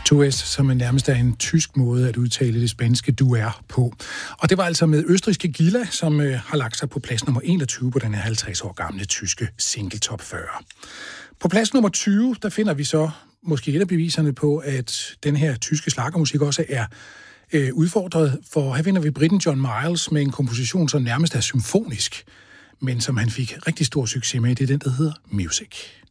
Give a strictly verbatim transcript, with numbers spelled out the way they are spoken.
to S, som er nærmest er en tysk måde at udtale det spanske du er på. Og det var altså med østrigske Gila, som øh, har lagt sig på plads nummer enogtyve på den her halvtreds år gamle tyske single top fyrre. På plads nummer tyve, der finder vi så måske et af beviserne på, at den her tyske schlagermusik også er øh, udfordret, for her finder vi briten John Miles med en komposition, som nærmest er symfonisk, men som han fik rigtig stor succes med. Det er den, der hedder Music.